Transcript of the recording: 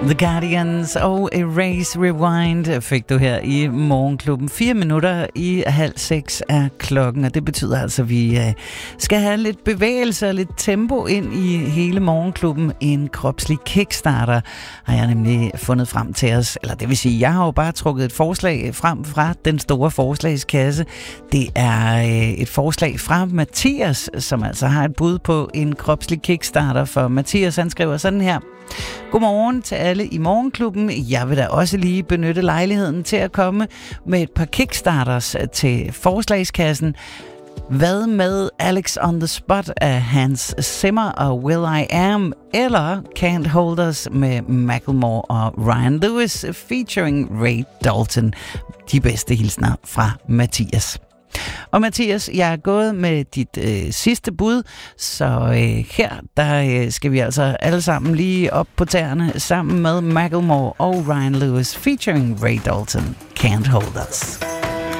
The Guardians og Erase Rewind fik du her i Morgenklubben. 4 minutter i 5:30 er klokken, og det betyder altså, at vi skal have lidt bevægelse og lidt tempo ind i hele Morgenklubben. En kropslig kickstarter har jeg nemlig fundet frem til os. Eller det vil sige, jeg har jo bare trukket et forslag frem fra den store forslagskasse. Det er et forslag fra Mathias, som altså har et bud på en kropslig kickstarter. For Mathias, han skriver sådan her: Godmorgen til alle i Morgenklubben. Jeg vil da også lige benytte lejligheden til at komme med et par kickstarters til forslagskassen. Hvad med Alex on the Spot af Hans Zimmer og Will I Am, eller Can't Hold Us med Macklemore og Ryan Lewis featuring Ray Dalton? De bedste hilsner fra Mathias. Og Mathias, jeg er gået med dit sidste bud, så her der skal vi altså alle sammen lige op på tæerne sammen med Macklemore og Ryan Lewis featuring Ray Dalton, Can't Hold Us.